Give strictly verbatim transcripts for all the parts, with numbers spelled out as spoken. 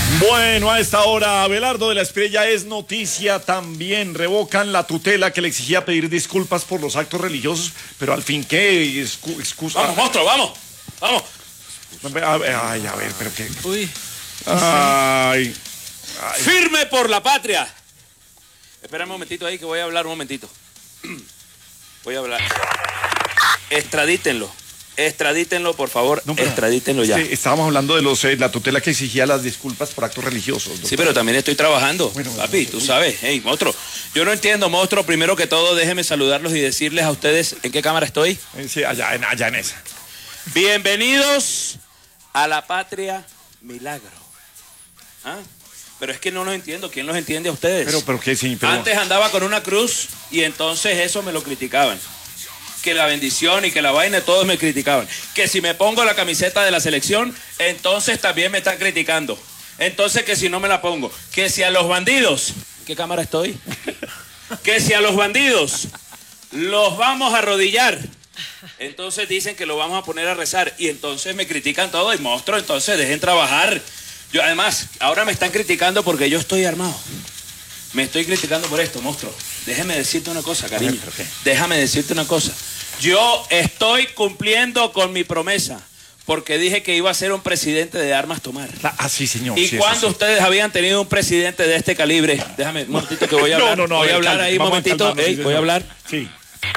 Bueno, a esta hora, Abelardo de la Estrella es noticia también. Revocan la tutela que le exigía pedir disculpas por los actos religiosos, pero al fin, ¿qué? Excu excusa. Vamos, monstruo, vamos, vamos. A ver, ay, a ver, pero qué. Uy. Ay, ay. Firme por la patria. Espérame un momentito ahí que voy a hablar un momentito. Voy a hablar. Extradítenlo. Extradítenlo, por favor, no, extradítenlo ya. Sí, estábamos hablando de los eh, la tutela que exigía las disculpas por actos religiosos. Doctor. Sí, pero también estoy trabajando, bueno, papi, bueno, tú uy. sabes. Hey, monstruo, yo no entiendo, monstruo. Primero que todo, déjenme saludarlos y decirles a ustedes en qué cámara estoy. Eh, sí, allá, en, allá en esa. Bienvenidos a la patria milagro. ¿Ah? Pero es que no los entiendo. ¿Quién los entiende a ustedes? Pero, pero qué sí, pero... Antes andaba con una cruz y entonces eso me lo criticaban. Que la bendición y que la vaina, todos me criticaban. Que si me pongo la camiseta de la selección, entonces también me están criticando. Entonces que si no me la pongo. Que si a los bandidos, ¿qué cámara estoy? Que si a los bandidos los vamos a arrodillar, entonces dicen que lo vamos a poner a rezar. Y entonces me critican todo y monstruo, entonces dejen trabajar. Yo además, ahora me están criticando porque yo estoy armado. Me estoy criticando por esto, monstruo. Déjame decirte una cosa, cariño. Déjame decirte una cosa. Yo estoy cumpliendo con mi promesa, porque dije que iba a ser un presidente de armas tomar. Ah, sí, señor. ¿Y sí, cuándo ustedes habían tenido un presidente de este calibre? Déjame un momentito que voy a hablar. No, no, no. Voy a, a ver, hablar calma, ahí un momentito. Calmarnos, Ey, sí, voy a hablar. Sí.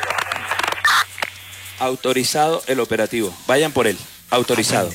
Autorizado el operativo. Vayan por él. Autorizado.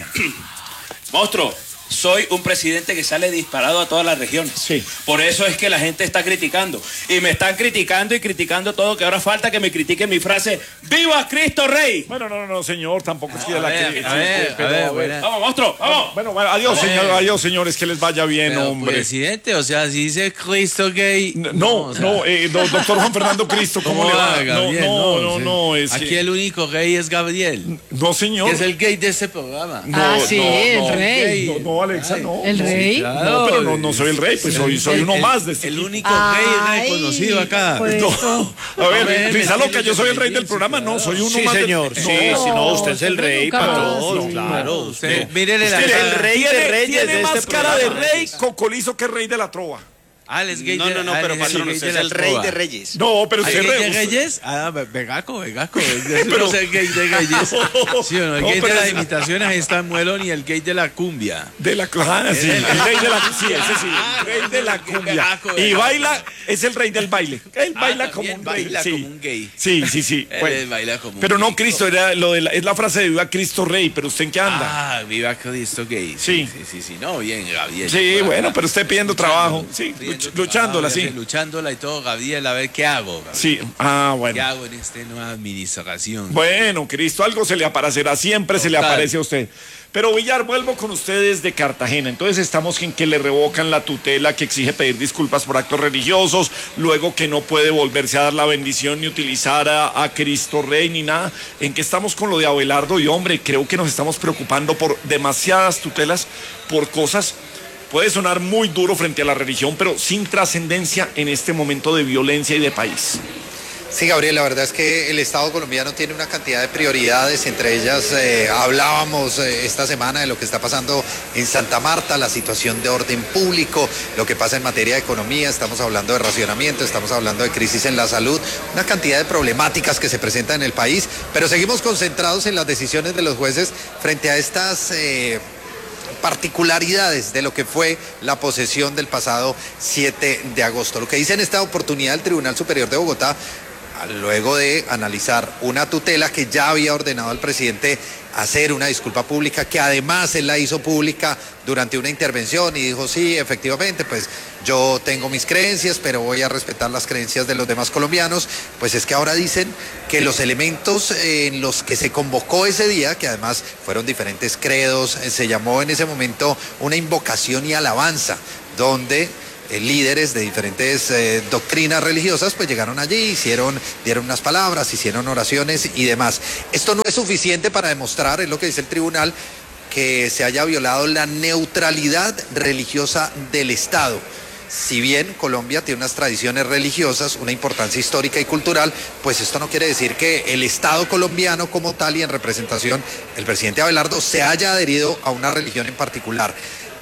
Monstruo. Soy un presidente que sale disparado a todas las regiones. Sí. Por eso es que la gente está criticando. Y me están criticando y criticando todo, que ahora falta que me critiquen mi frase, ¡Viva Cristo Rey! Bueno, no, no, no, señor, tampoco es que a la ver, que... a ver, a ver, bueno. Vamos, monstruo, vamos. Bueno, bueno, adiós, señor, adiós, señores, que les vaya bien, Pero, hombre. presidente, o sea, si dice Cristo gay... No, no, no, o sea, no eh, do, doctor Juan Fernando Cristo, ¿cómo, ¿cómo le va? va, Gabriel? No, no, no, sí. no, es Aquí que... el único gay es Gabriel, No, señor. que es el gay de este programa. No, Ah, sí, no, el no, rey. No, no, Alexa, Ay, no. ¿El no. rey? Claro. No, pero no, no soy el rey, pues soy, soy El- uno el- más de este El equipo. único Ay, gay reconocido acá. pues, No, esto. a ver, Hombre, risa me loca, yo soy el rey del sí, programa, no, soy uno Sí, más. señor, de... sí, no, si no, usted es el siempre rey nunca para más. todos, No, claro. Usted, Usted, mírele la usted es cara. el rey de Tiene, reyes tiene de más este cara de programa. rey cocolizo que rey de la trova. Ah, él es gay No, de no, no, ah, pero él es patrón, gay usted de es la el rey trova. de reyes. No, pero ¿Hay usted gay de usted- Reyes? Ah, ve- vegaco, vegaco. Es Pero- no ser gay de Reyes. Sí, o no, el No, gay pero de las es- imitaciones ahí está Muelón y el gay de la cumbia. De la ah, sí, el rey de la sí, ese sí, el rey de la cumbia. Vegaco, Y vegaco. baila, es el rey del baile. Él Ah, baila como también un rey. baila sí. como un gay. Sí, sí, sí. Él Bueno, baila como un pero no gay. Cristo, era lo de la, es la frase de viva Cristo Rey, pero usted en qué anda? Ah, viva Cristo gay. Sí. Sí, sí, sí. No, bien, Gabriel. Sí, Bueno, bueno, pero usted pidiendo trabajo, sí, pidiendo luch- luchándola, trabajo, sí. Luchándola y todo, Gabriel, a ver qué hago. Gabriel. Sí, ah, ¿Qué bueno. hago en esta nueva administración? Bueno, Cristo, algo se le aparecerá, siempre se le Total. aparece a usted. Pero Villar, vuelvo con ustedes de Cartagena. Entonces estamos en que le revocan la tutela que exige pedir disculpas por actos religiosos, luego que no puede volverse a dar la bendición ni utilizar a, a Cristo Rey ni nada. En que estamos con lo de Abelardo y hombre, creo que nos estamos preocupando por demasiadas tutelas, por cosas. Puede sonar muy duro frente a la religión, pero sin trascendencia en este momento de violencia y de país. Sí, Gabriel, la verdad es que el Estado colombiano tiene una cantidad de prioridades, entre ellas eh, hablábamos eh, esta semana de lo que está pasando en Santa Marta, la situación de orden público, lo que pasa en materia de economía, estamos hablando de racionamiento, estamos hablando de crisis en la salud, una cantidad de problemáticas que se presentan en el país, pero seguimos concentrados en las decisiones de los jueces frente a estas... Eh, particularidades de lo que fue la posesión del pasado siete de agosto. Lo que dice en esta oportunidad el Tribunal Superior de Bogotá, luego de analizar una tutela que ya había ordenado al presidente hacer una disculpa pública, que además él la hizo pública durante una intervención y dijo, sí, efectivamente, pues yo tengo mis creencias, pero voy a respetar las creencias de los demás colombianos, pues es que ahora dicen que los elementos en los que se convocó ese día, que además fueron diferentes credos, se llamó en ese momento una invocación y alabanza, donde Eh, líderes de diferentes eh, doctrinas religiosas pues llegaron allí, hicieron, dieron unas palabras, hicieron oraciones y demás. Esto no es suficiente para demostrar, es lo que dice el tribunal, que se haya violado la neutralidad religiosa del Estado. Si bien Colombia tiene unas tradiciones religiosas, una importancia histórica y cultural, pues esto no quiere decir que el Estado colombiano como tal y en representación el presidente Abelardo se haya adherido a una religión en particular.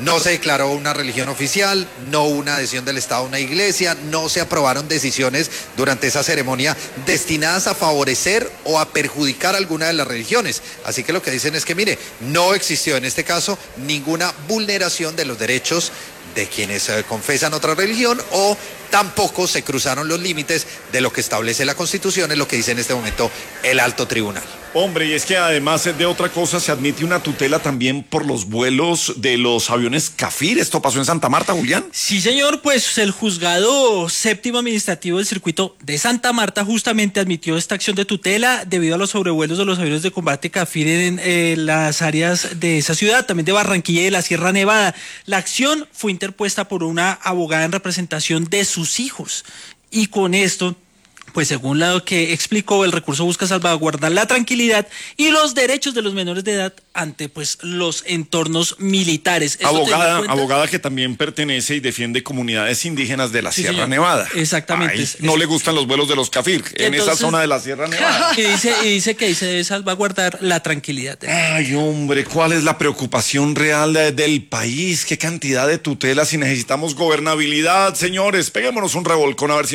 No se declaró una religión oficial, no hubo una adhesión del Estado a una iglesia, no se aprobaron decisiones durante esa ceremonia destinadas a favorecer o a perjudicar alguna de las religiones. Así que lo que dicen es que, mire, no existió en este caso ninguna vulneración de los derechos de quienes eh, confesan otra religión, o tampoco se cruzaron los límites de lo que establece la Constitución, es lo que dice en este momento el alto tribunal. Hombre, y es que además de otra cosa se admite una tutela también por los vuelos de los aviones Cafir. ¿Esto pasó en Santa Marta, Julián? Sí, señor, pues el juzgado séptimo administrativo del circuito de Santa Marta justamente admitió esta acción de tutela debido a los sobrevuelos de los aviones de combate Cafir en eh, las áreas de esa ciudad, también de Barranquilla y de la Sierra Nevada. La acción fue interpuesta por una abogada en representación de sus hijos, y con esto, pues según lo que explicó, el recurso busca salvaguardar la tranquilidad y los derechos de los menores de edad ante pues los entornos militares. Abogada, abogada que también pertenece y defiende comunidades indígenas de la Sí, Sierra señor. Nevada. Exactamente. Ay, Es- no es- le gustan los vuelos de los Cafir en esa Entonces- zona de la Sierra Nevada. Y dice, y dice que ahí se debe salvaguardar la tranquilidad. Ay, hombre, ¿cuál es la preocupación real de- del país? ¿Qué cantidad de tutelas? Si necesitamos gobernabilidad, señores, peguémonos un revolcón a ver si